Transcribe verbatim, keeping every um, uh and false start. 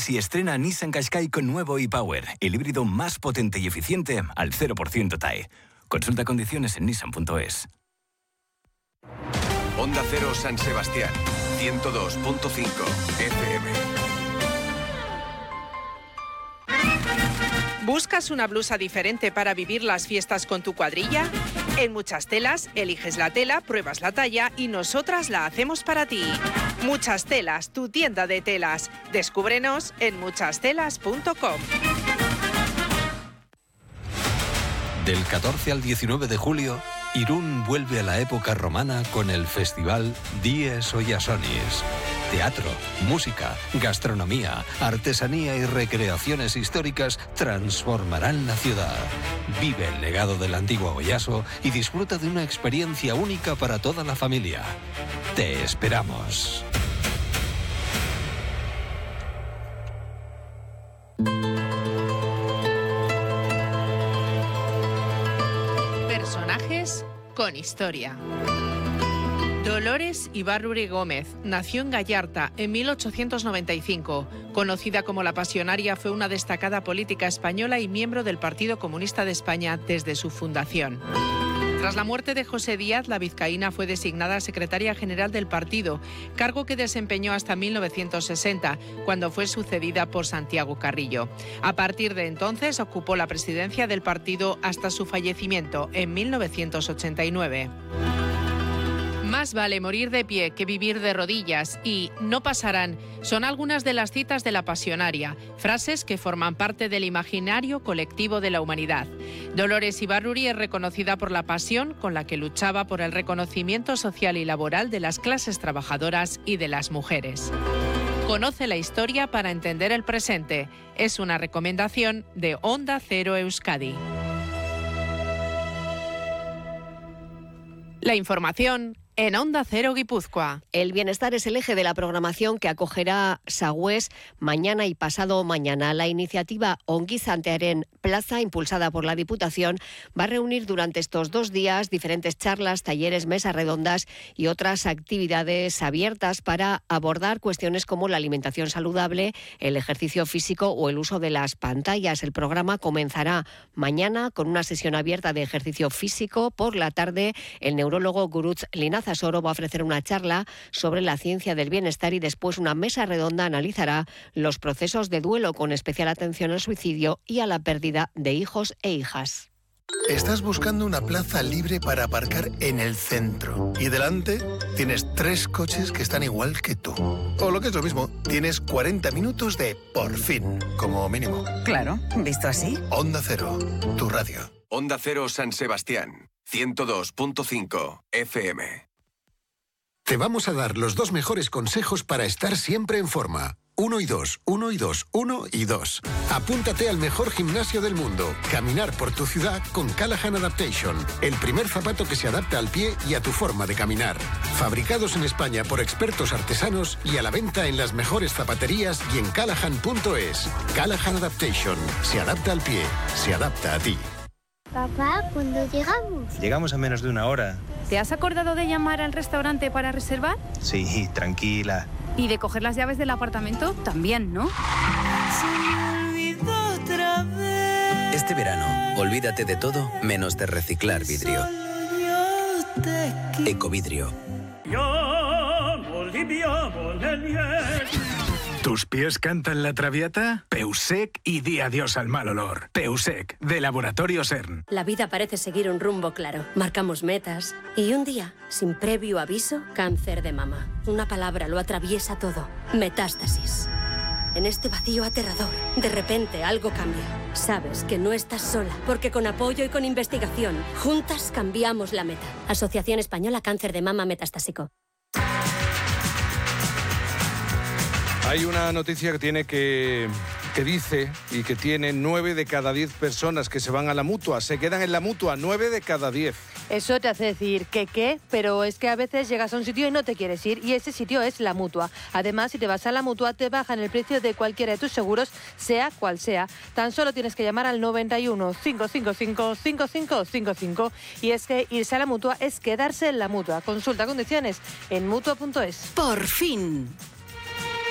Easy estrena Nissan Qashqai con nuevo e-Power, el híbrido más potente y eficiente al cero por ciento T A E. Consulta condiciones en nissan punto es. Onda Cero San Sebastián, ciento dos punto cinco F M. ¿Buscas una blusa diferente para vivir las fiestas con tu cuadrilla? En Muchas Telas, eliges la tela, pruebas la talla y nosotras la hacemos para ti. Muchas Telas, tu tienda de telas. Descúbrenos en muchas telas punto com. Del catorce al diecinueve de julio, Irún vuelve a la época romana con el festival Dies Oyasonis. Teatro, música, gastronomía, artesanía y recreaciones históricas transformarán la ciudad. Vive el legado del antiguo Oyaso y disfruta de una experiencia única para toda la familia. Te esperamos. Personajes con historia. Dolores Ibárruri Gómez nació en Gallarta en mil ochocientos noventa y cinco. Conocida como la Pasionaria, fue una destacada política española y miembro del Partido Comunista de España desde su fundación. Tras la muerte de José Díaz, la vizcaína fue designada secretaria general del partido, cargo que desempeñó hasta mil novecientos sesenta, cuando fue sucedida por Santiago Carrillo. A partir de entonces ocupó la presidencia del partido hasta su fallecimiento en mil novecientos ochenta y nueve. Más vale morir de pie que vivir de rodillas y no pasarán son algunas de las citas de la Pasionaria, frases que forman parte del imaginario colectivo de la humanidad. Dolores Ibárruri es reconocida por la pasión con la que luchaba por el reconocimiento social y laboral de las clases trabajadoras y de las mujeres. Conoce la historia para entender el presente. Es una recomendación de Onda Cero Euskadi. La información en Onda Cero Guipúzcoa. El bienestar es el eje de la programación que acogerá Sagües mañana y pasado mañana. La iniciativa Ongizantearen Plaza, impulsada por la Diputación, va a reunir durante estos dos días diferentes charlas, talleres, mesas redondas y otras actividades abiertas para abordar cuestiones como la alimentación saludable, el ejercicio físico o el uso de las pantallas. El programa comenzará mañana con una sesión abierta de ejercicio físico. Por la tarde, el neurólogo Gurutz Linaza Soro va a ofrecer una charla sobre la ciencia del bienestar y después una mesa redonda analizará los procesos de duelo con especial atención al suicidio y a la pérdida de hijos e hijas. Estás buscando una plaza libre para aparcar en el centro y delante tienes tres coches que están igual que tú. O lo que es lo mismo, tienes cuarenta minutos de por fin, como mínimo. Claro, visto así. Onda Cero, tu radio. Onda Cero San Sebastián, ciento dos punto cinco F M. Te vamos a dar los dos mejores consejos para estar siempre en forma. Uno y dos, uno y dos, uno y dos. Apúntate al mejor gimnasio del mundo. Caminar por tu ciudad con Callahan Adaptation. El primer zapato que se adapta al pie y a tu forma de caminar. Fabricados en España por expertos artesanos y a la venta en las mejores zapaterías y en callahan punto es. Callahan Adaptation. Se adapta al pie. Se adapta a ti. Papá, ¿cuándo llegamos? Llegamos a menos de una hora. ¿Te has acordado de llamar al restaurante para reservar? Sí, tranquila. ¿Y de coger las llaves del apartamento? También, ¿no? Este verano, olvídate de todo menos de reciclar vidrio. Ecovidrio. ¿Tus pies cantan la Traviata? Peusec y di adiós al mal olor. Peusec, de Laboratorio CERN. La vida parece seguir un rumbo claro. Marcamos metas y un día, sin previo aviso, cáncer de mama. Una palabra lo atraviesa todo. Metástasis. En este vacío aterrador, de repente algo cambia. Sabes que no estás sola, porque con apoyo y con investigación, juntas cambiamos la meta. Asociación Española Cáncer de Mama Metastásico. Hay una noticia que tiene que, que dice y que tiene nueve de cada diez personas que se van a la Mutua, se quedan en la Mutua, nueve de cada diez. Eso te hace decir que qué, pero es que a veces llegas a un sitio y no te quieres ir y ese sitio es la Mutua. Además, si te vas a la Mutua te bajan el precio de cualquiera de tus seguros, sea cual sea. Tan solo tienes que llamar al noventa y uno, cinco cinco cinco, cinco cinco cinco cinco y es que irse a la Mutua es quedarse en la Mutua. Consulta condiciones en mutua punto es. Por fin.